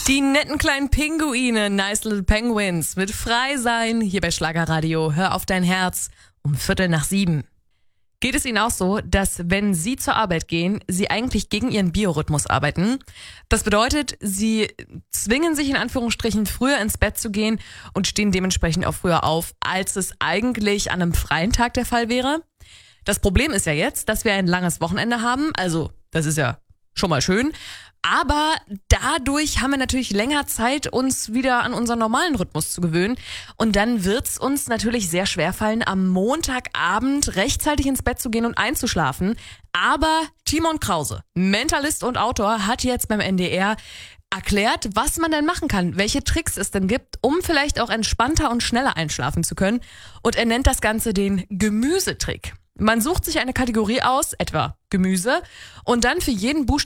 Die netten kleinen Pinguine, Nice Little Penguins, mit Frei sein, hier bei Schlagerradio. Hör auf dein Herz um 6:45. Geht es Ihnen auch so, dass wenn Sie zur Arbeit gehen, Sie eigentlich gegen Ihren Biorhythmus arbeiten? Das bedeutet, Sie zwingen sich in Anführungsstrichen früher ins Bett zu gehen und stehen dementsprechend auch früher auf, als es eigentlich an einem freien Tag der Fall wäre? Das Problem ist ja jetzt, dass wir ein langes Wochenende haben, also das ist ja schon mal schön. Aber dadurch haben wir natürlich länger Zeit, uns wieder an unseren normalen Rhythmus zu gewöhnen. Und dann wird's uns natürlich sehr schwerfallen, am Montagabend rechtzeitig ins Bett zu gehen und einzuschlafen. Aber Timon Krause, Mentalist und Autor, hat jetzt beim NDR erklärt, was man denn machen kann, welche Tricks es denn gibt, um vielleicht auch entspannter und schneller einschlafen zu können. Und er nennt das Ganze den Gemüsetrick. Man sucht sich eine Kategorie aus, etwa Gemüse, und dann für jeden Buchstaben